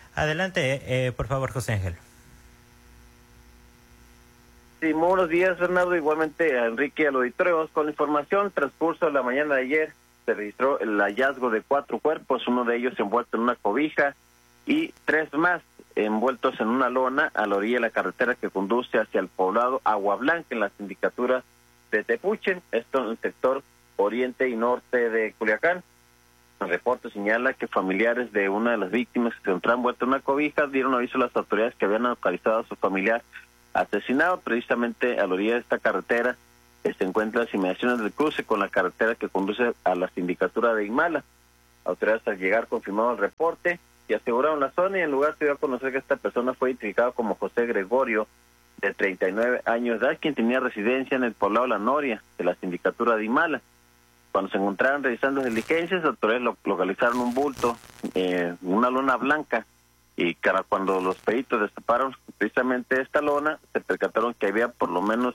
Adelante, por favor, José Ángel. Sí, muy buenos días, Bernardo. Igualmente a Enrique y al auditorio. Con la información, transcurso de la mañana de ayer, se registró el hallazgo de 4 cuerpos, uno de ellos envuelto en una cobija y 3 más envueltos en una lona a la orilla de la carretera que conduce hacia el poblado Agua Blanca, en la sindicatura de Tepuche, esto en el sector oriente y norte de Culiacán. El reporte señala que familiares de una de las víctimas que se encontraban envuelta en una cobija dieron aviso a las autoridades que habían localizado a su familiar asesinado precisamente a la orilla de esta carretera. Se encuentra las inmediaciones del cruce con la carretera que conduce a la sindicatura de Imala. Autoridades al llegar confirmaron el reporte y aseguraron la zona, y en el lugar se dio a conocer que esta persona fue identificada como José Gregorio, de 39 años de edad, quien tenía residencia en el poblado La Noria de la sindicatura de Imala. Cuando se encontraron realizando diligencias, las autoridades localizaron un bulto, una lona blanca, y cuando los peritos destaparon precisamente esta lona, se percataron que había por lo menos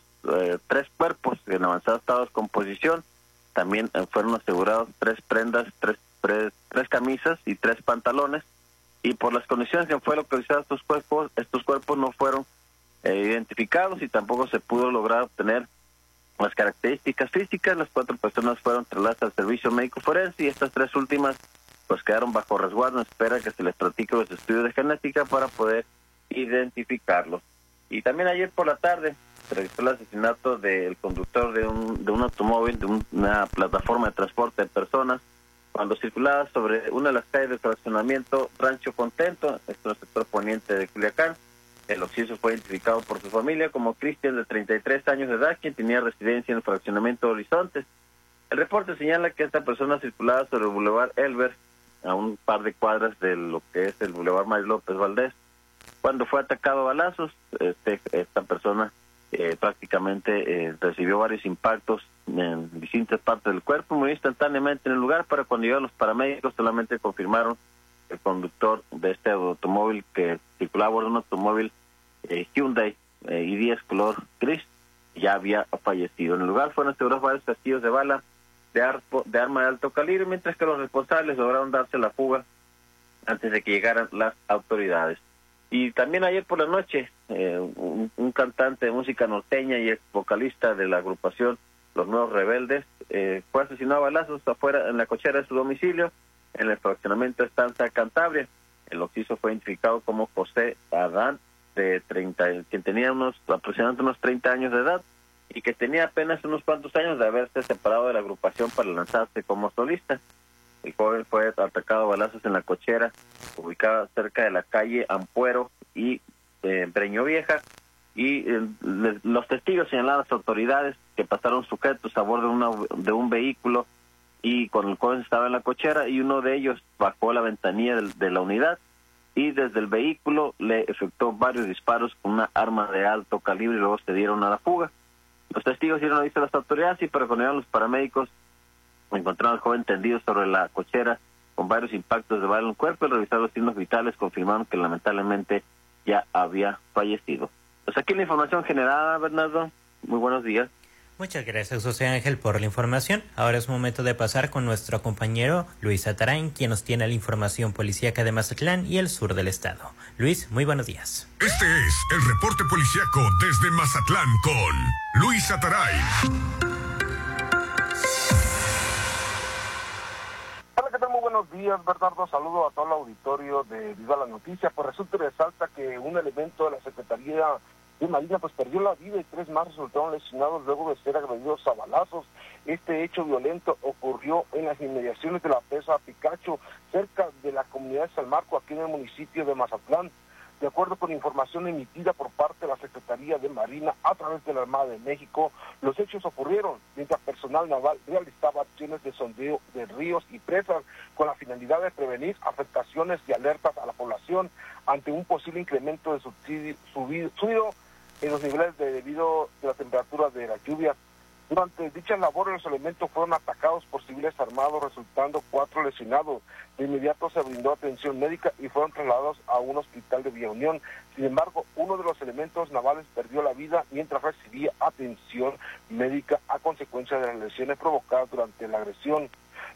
3 cuerpos en avanzado estado de descomposición. También fueron asegurados 3 prendas, 3 camisas y 3 pantalones, y por las condiciones que fue localizados estos cuerpos no fueron identificados y tampoco se pudo lograr obtener las características físicas. Las 4 personas fueron trasladadas al servicio médico forense y estas 3 últimas pues quedaron bajo resguardo en espera que se les practique los estudios de genética para poder identificarlos. Y también ayer por la tarde se registró el asesinato del conductor de un automóvil, de una plataforma de transporte de personas, cuando circulaba sobre una de las calles de fraccionamiento Rancho Contento, esto es el sector poniente de Culiacán. El occiso fue identificado por su familia como Cristian, de 33 años de edad, quien tenía residencia en el fraccionamiento Horizontes. El reporte señala que esta persona circulaba sobre el Boulevard Elber, a un par de cuadras de lo que es el Boulevard Mario López Valdés, cuando fue atacado a balazos. Esta persona prácticamente recibió varios impactos en distintas partes del cuerpo, muy instantáneamente en el lugar. Para cuando llegaron los paramédicos, solamente confirmaron el conductor de este automóvil, que circulaba por un automóvil Hyundai i10 color gris, ya había fallecido. En el lugar fueron asegurados varios casquillos de bala de arma de alto calibre, mientras que los responsables lograron darse la fuga antes de que llegaran las autoridades. Y también ayer por la noche, un cantante de música norteña y ex vocalista de la agrupación Los Nuevos Rebeldes fue asesinado a balazos afuera en la cochera de su domicilio, en el fraccionamiento Estancia Cantabria. El occiso fue identificado como José Adán, de 30, quien tenía aproximadamente unos 30 años de edad, y que tenía apenas unos cuantos años de haberse separado de la agrupación para lanzarse como solista. El joven fue atacado a balazos en la cochera, ubicada cerca de la calle Ampuero y Breño Vieja, y los testigos señalaron a las autoridades que pasaron sujetos a bordo de un vehículo y con el joven estaba en la cochera, y uno de ellos bajó la ventanilla de la unidad y desde el vehículo le efectuó varios disparos con una arma de alto calibre y luego se dieron a la fuga. Los testigos dieron aviso a las autoridades y para cuando llegaron los paramédicos encontraron al joven tendido sobre la cochera con varios impactos de bala en el cuerpo. Al revisar los signos vitales confirmaron que lamentablemente ya había fallecido. Pues aquí la información generada, Bernardo. Muy buenos días. Muchas gracias, José Ángel, por la información. Ahora es momento de pasar con nuestro compañero Luis Atarán, quien nos tiene la información policíaca de Mazatlán y el sur del estado. Luis, muy buenos días. Este es el reporte policíaco desde Mazatlán con Luis Atarán. Hola, ¿qué tal? Muy buenos días, Bernardo. Saludo a todo el auditorio de Viva la Noticia. Pues resulta y resalta que un elemento de la Secretaría de Marina pues perdió la vida y 3 más resultaron lesionados luego de ser agredidos a balazos. Este hecho violento ocurrió en las inmediaciones de la presa Picacho, cerca de la comunidad de San Marco, aquí en el municipio de Mazatlán. De acuerdo con información emitida por parte de la Secretaría de Marina a través de la Armada de México, los hechos ocurrieron mientras personal naval realizaba acciones de sondeo de ríos y presas con la finalidad de prevenir afectaciones y alertas a la población ante un posible incremento de subido en los niveles debido a la temperatura de las lluvias. Durante dichas labores los elementos fueron atacados por civiles armados, resultando 4 lesionados. De inmediato se brindó atención médica y fueron trasladados a un hospital de Villa Unión. Sin embargo, uno de los elementos navales perdió la vida mientras recibía atención médica a consecuencia de las lesiones provocadas durante la agresión.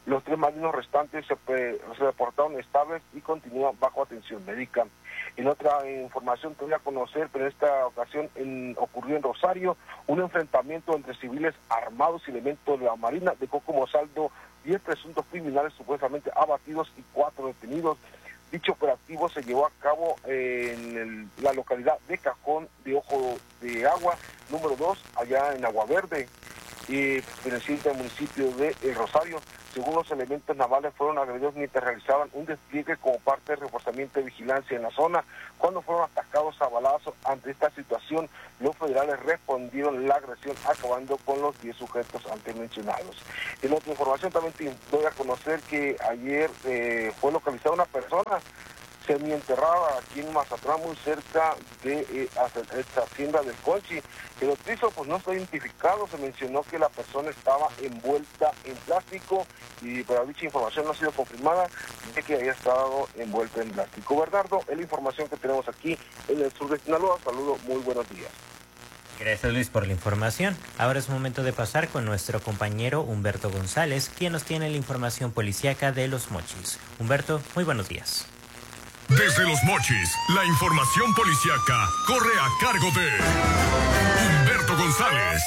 Los 3 marinos restantes se reportaron estables y continúan bajo atención médica. En otra información te voy a conocer, pero en esta ocasión ocurrió en Rosario un enfrentamiento entre civiles armados y elementos de la Marina. Dejó como saldo 10 presuntos criminales supuestamente abatidos y 4 detenidos. Dicho operativo se llevó a cabo en la localidad de Cajón de Ojo de Agua, número 2, allá en Agua Verde, perteneciente al municipio de El Rosario. Según los elementos navales, fueron agredidos mientras realizaban un despliegue como parte del reforzamiento de vigilancia en la zona. Cuando fueron atacados a balazos. Ante esta situación, los federales respondieron la agresión, acabando con los 10 sujetos antes mencionados. En otra información también te doy a conocer que ayer fue localizada una persona semienterrada aquí en Mazatlán, muy cerca de esta hacienda del Colchi. El occiso pues no está identificado. Se mencionó que la persona estaba envuelta en plástico, pero dicha información no ha sido confirmada de que haya estado envuelta en plástico. Bernardo, es la información que tenemos aquí en el sur de Sinaloa. Saludos, muy buenos días. Gracias, Luis, por la información. Ahora es momento de pasar con nuestro compañero Humberto González, quien nos tiene la información policíaca de Los Mochis. Humberto, muy buenos días. Desde Los Mochis, la información policíaca corre a cargo de Humberto González.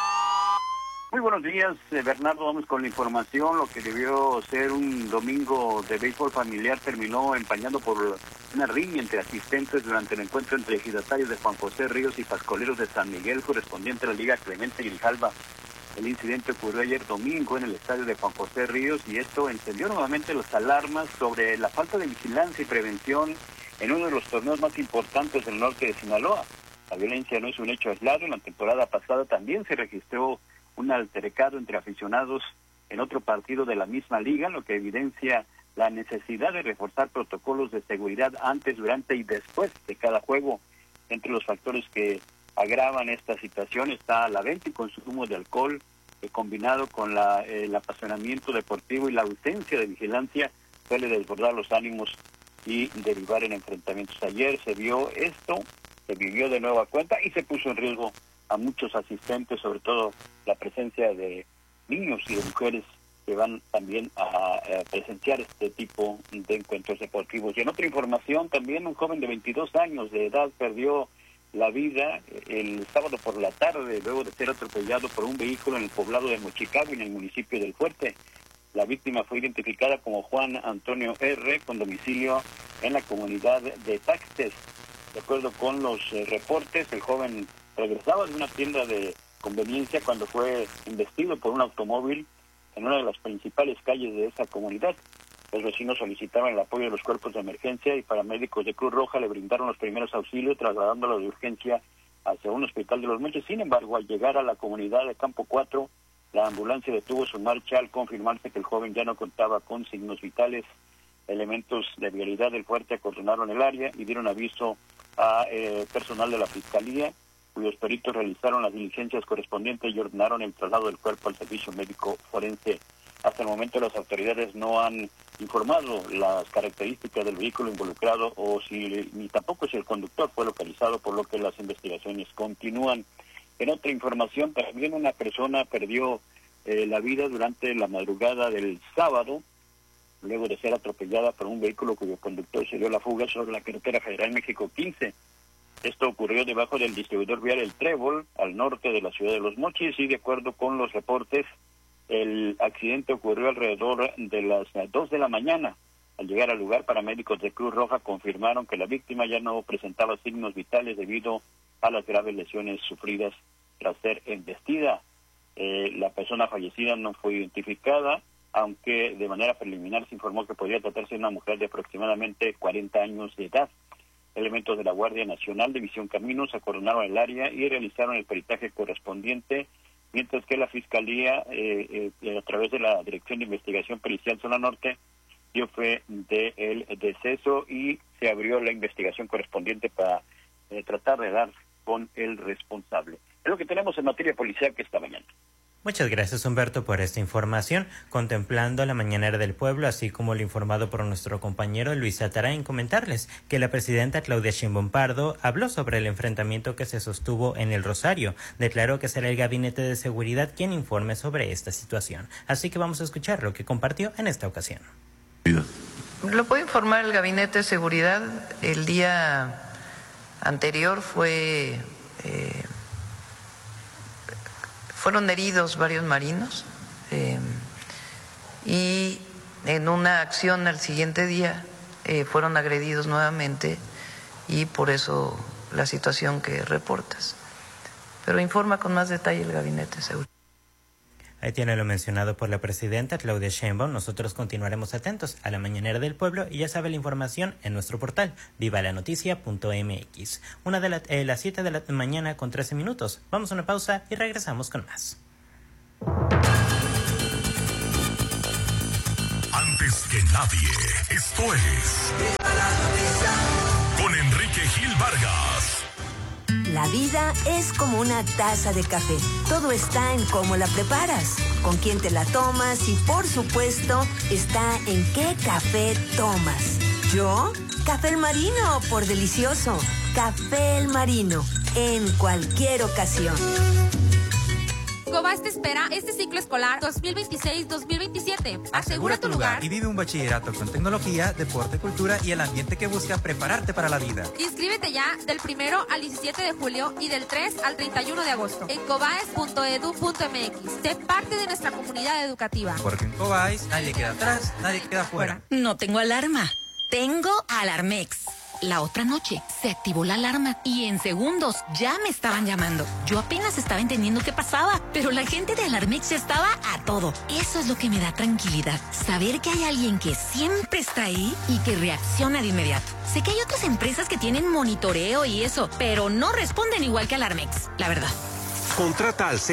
Muy buenos días, Bernardo. Vamos con la información. Lo que debió ser un domingo de béisbol familiar terminó empañado por una riña entre asistentes durante el encuentro entre ejidatarios de Juan José Ríos y pascoleros de San Miguel, correspondiente a la Liga Clemente Grijalva. El incidente ocurrió ayer domingo en el estadio de Juan José Ríos y esto encendió nuevamente las alarmas sobre la falta de vigilancia y prevención en uno de los torneos más importantes del norte de Sinaloa. La violencia no es un hecho aislado. En la temporada pasada también se registró un altercado entre aficionados en otro partido de la misma liga, lo que evidencia la necesidad de reforzar protocolos de seguridad antes, durante y después de cada juego. Entre los factores que agravan esta situación está la venta y consumo de alcohol, combinado con el apasionamiento deportivo y la ausencia de vigilancia, suele desbordar los ánimos y derivar en enfrentamientos. Ayer se vio esto, se vivió de nueva cuenta y se puso en riesgo a muchos asistentes, sobre todo la presencia de niños y de mujeres que van también a presenciar este tipo de encuentros deportivos. Y en otra información, también un joven de 22 años de edad perdió la vida el sábado por la tarde, luego de ser atropellado por un vehículo en el poblado de Mochicago, en el municipio del Fuerte. La víctima fue identificada como Juan Antonio R., con domicilio en la comunidad de Taxtes. De acuerdo con los reportes, el joven regresaba de una tienda de conveniencia cuando fue embestido por un automóvil en una de las principales calles de esa comunidad. Los vecinos solicitaban el apoyo de los cuerpos de emergencia y paramédicos de Cruz Roja le brindaron los primeros auxilios, trasladándolo de urgencia hacia un hospital de Los Mochis. Sin embargo, al llegar a la comunidad de Campo 4, la ambulancia detuvo su marcha al confirmarse que el joven ya no contaba con signos vitales. Elementos de vialidad del Fuerte acordonaron el área y dieron aviso a personal de la Fiscalía, cuyos peritos realizaron las diligencias correspondientes y ordenaron el traslado del cuerpo al servicio médico forense. Hasta el momento las autoridades no han informado las características del vehículo involucrado ni tampoco si el conductor fue localizado, por lo que las investigaciones continúan. En otra información, también una persona perdió la vida durante la madrugada del sábado, luego de ser atropellada por un vehículo cuyo conductor se dio la fuga sobre la carretera Federal México 15. Esto ocurrió debajo del distribuidor vial El Trébol, al norte de la ciudad de Los Mochis, y de acuerdo con los reportes, el accidente ocurrió alrededor de las 2 de la mañana. Al llegar al lugar, paramédicos de Cruz Roja confirmaron que la víctima ya no presentaba signos vitales debido a las graves lesiones sufridas tras ser embestida. La persona fallecida no fue identificada, aunque de manera preliminar se informó que podría tratarse de una mujer de aproximadamente 40 años de edad. Elementos de la Guardia Nacional, División Caminos, acordonaron el área y realizaron el peritaje correspondiente, mientras que la Fiscalía, a través de la Dirección de Investigación Pericial Zona Norte, dio fe del deceso y se abrió la investigación correspondiente para tratar de dar con el responsable. Es lo que tenemos en materia policial que esta mañana. Muchas gracias, Humberto, por esta información. Contemplando la mañanera del pueblo, así como lo informado por nuestro compañero Luis Atarán, comentarles que la presidenta Claudia Sheinbaum Pardo habló sobre el enfrentamiento que se sostuvo en el Rosario. Declaró que será el Gabinete de Seguridad quien informe sobre esta situación. Así que vamos a escuchar lo que compartió en esta ocasión. Lo puede informar el Gabinete de Seguridad. El día anterior fueron heridos varios marinos y en una acción al siguiente día fueron agredidos nuevamente y por eso la situación que reportas. Pero informa con más detalle el Gabinete de Seguridad. Ahí tiene lo mencionado por la presidenta Claudia Sheinbaum. Nosotros continuaremos atentos a la mañanera del pueblo y ya sabe la información en nuestro portal vivalanoticia.mx. Las 7 de la mañana con 13 minutos. Vamos a una pausa y regresamos con más. Antes que nadie, esto es con Enrique Gil Vargas. La vida es como una taza de café. Todo está en cómo la preparas, con quién te la tomas y, por supuesto, está en qué café tomas. ¿Yo? Café El Marino, por delicioso. Café El Marino, en cualquier ocasión. Cobas te espera este ciclo escolar 2026-2027. Asegura tu lugar y vive un bachillerato con tecnología, deporte, cultura y el ambiente que busca prepararte para la vida. Inscríbete ya del 1 al 17 de julio y del 3 al 31 de agosto en cobaes.edu.mx. Sé parte de nuestra comunidad educativa. Porque en Cobais nadie queda atrás, nadie queda fuera. No tengo alarma, tengo Alarmex. La otra noche se activó la alarma y en segundos ya me estaban llamando. Yo apenas estaba entendiendo qué pasaba, pero la gente de Alarmex ya estaba a todo. Eso es lo que me da tranquilidad, saber que hay alguien que siempre está ahí y que reacciona de inmediato. Sé que hay otras empresas que tienen monitoreo y eso, pero no responden igual que Alarmex, la verdad. Contrata al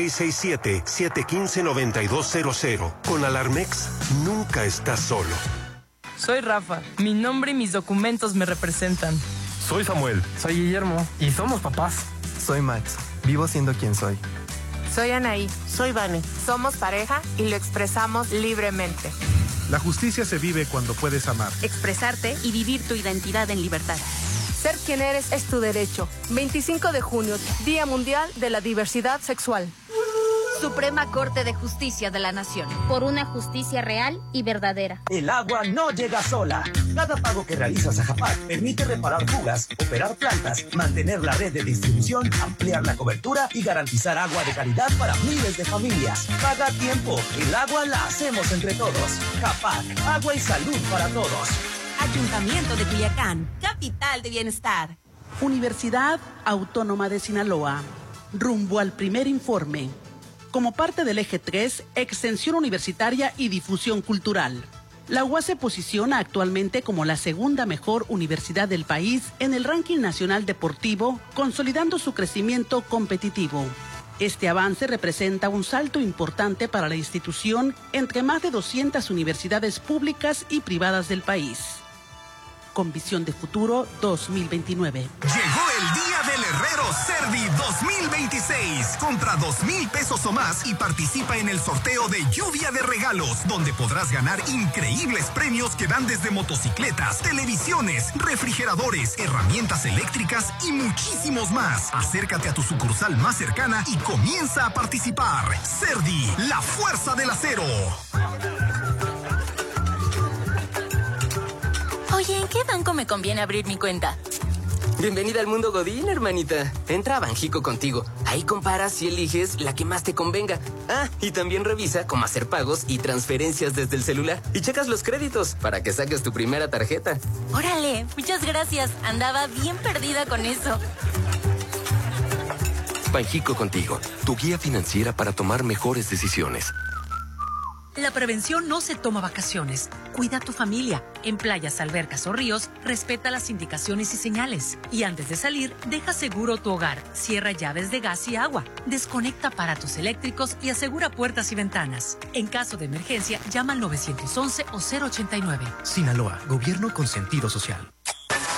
667-715-9200. Con Alarmex nunca estás solo. Soy Rafa. Mi nombre y mis documentos me representan. Soy Samuel. Soy Guillermo. Y somos papás. Soy Max. Vivo siendo quien soy. Soy Anaí. Soy Vane. Somos pareja y lo expresamos libremente. La justicia se vive cuando puedes amar. Expresarte y vivir tu identidad en libertad. Ser quien eres es tu derecho. 25 de junio, Día Mundial de la Diversidad Sexual. Suprema Corte de Justicia de la Nación. Por una justicia real y verdadera. El agua no llega sola. Cada pago que realizas a JAPAC permite reparar fugas, operar plantas, mantener la red de distribución, ampliar la cobertura y garantizar agua de calidad para miles de familias. Paga a tiempo. El agua la hacemos entre todos. JAPAC. Agua y salud para todos. Ayuntamiento de Culiacán. Capital de bienestar. Universidad Autónoma de Sinaloa. Rumbo al primer informe. Como parte del eje 3, extensión universitaria y difusión cultural. La UAS se posiciona actualmente como la segunda mejor universidad del país en el ranking nacional deportivo, consolidando su crecimiento competitivo. Este avance representa un salto importante para la institución entre más de 200 universidades públicas y privadas del país. Con visión de futuro 2029. Llegó el día del herrero Cerdi 2026. Compra 2,000 pesos o más y participa en el sorteo de lluvia de regalos, donde podrás ganar increíbles premios que van desde motocicletas, televisiones, refrigeradores, herramientas eléctricas y muchísimos más. Acércate a tu sucursal más cercana y comienza a participar. Cerdi, la fuerza del acero. Oye, ¿en qué banco me conviene abrir mi cuenta? Bienvenida al mundo Godín, hermanita. Entra a Banjico contigo. Ahí comparas y eliges la que más te convenga. Ah, y también revisa cómo hacer pagos y transferencias desde el celular. Y checas los créditos para que saques tu primera tarjeta. Órale, muchas gracias. Andaba bien perdida con eso. Banjico contigo, tu guía financiera para tomar mejores decisiones. La prevención no se toma vacaciones. Cuida a tu familia. En playas, albercas o ríos, respeta las indicaciones y señales. Y antes de salir, deja seguro tu hogar. Cierra llaves de gas y agua. Desconecta aparatos eléctricos y asegura puertas y ventanas. En caso de emergencia, llama al 911 o 089. Sinaloa, gobierno con sentido social.